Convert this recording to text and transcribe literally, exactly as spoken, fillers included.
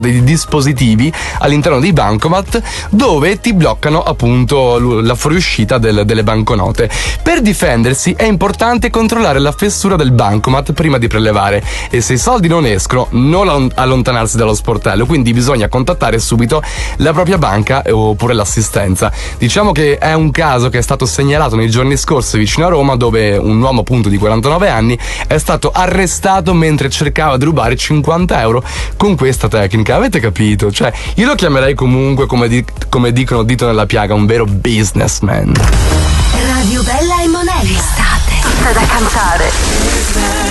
dei dispositivi all'interno dei bancomat dove ti bloccano appunto la fuoriuscita del, delle banconote. Per difendersi è importante controllare la fessura del bancomat prima di prelevare e se i soldi non escono non allontanarsi dallo sportello, quindi bisogna contattare subito la propria banca oppure l'assistenza. Diciamo che è un caso che è stato segnalato nei giorni scorsi vicino a Roma, dove un uomo appunto di quarantanove anni è stato arrestato mentre cercava di rubare cinquanta euro con questa tecnica. Avete capito? Cioè, io lo chiamerei comunque, come, di- come dicono dito nella piaga, un vero businessman. Radio Bella e Monelli. Estate. Tutta da cantare.